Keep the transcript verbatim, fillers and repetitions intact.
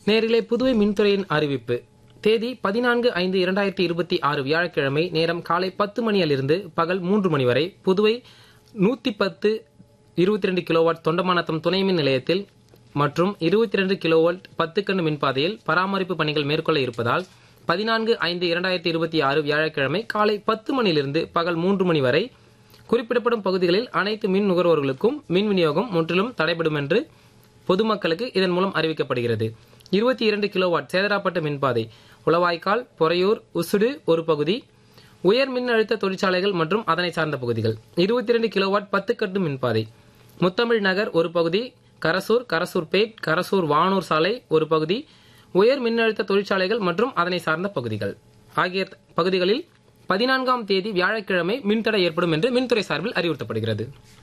நேயர்களே, புதுவை மின்துறையின் அறிவிப்பு. தேதி பதினான்கு ஐந்து இரண்டாயிரத்தி இருபத்தி ஆறு வியாழக்கிழமை. நேரம் காலை பத்து மணியிலிருந்து பகல் மூன்று மணி வரை புதுவை நூத்தி பத்து இருபத்தி ரெண்டு கிலோவாட் தொண்டமானத்தம் துணை மின் நிலையத்தில் மற்றும் இருபத்தி ரெண்டு கிலோவாட் பத்து கண்டு மின்பாதையில் பராமரிப்பு பணிகள் மேற்கொள்ள இருப்பதால் பதினான்கு ஐந்து இரண்டாயிரத்தி இருபத்தி ஆறு வியாழக்கிழமை காலை பத்து மணியிலிருந்து பகல் மூன்று மணி வரை குறிப்பிடப்படும் பகுதிகளில் அனைத்து மின் நுகர்வோர்களுக்கும் மின் விநியோகம் முற்றிலும் தடைபடும் என்று பொதுமக்களுக்கு இதன் மூலம் அறிவிக்கப்படுகிறது. இருபத்தி இரண்டு கிலோவாட் சேதராப்பட்டு மின்பாதை, உளவாய்க்கால், பொறையூர், உசுடு ஒரு பகுதி, உயர் மின் அழுத்த தொழிற்சாலைகள் மற்றும் அதனை சார்ந்த பகுதிகள். இருபத்தி இரண்டு கிலோவாட் பத்து கட்டு மின்பாதை, முத்தமிழ் நகர் ஒரு பகுதி, கரசூர், கரசூர்பேட், கரசூர் வானூர் சாலை ஒரு பகுதி, உயர் மின்னழுத்த தொழிற்சாலைகள் மற்றும் அதனை சார்ந்த பகுதிகள் ஆகிய பகுதிகளில் பதினான்காம் தேதி வியாழக்கிழமை மின்தடை ஏற்படும் என்று மின்துறை சார்பில் அறிவுறுத்தப்படுகிறது.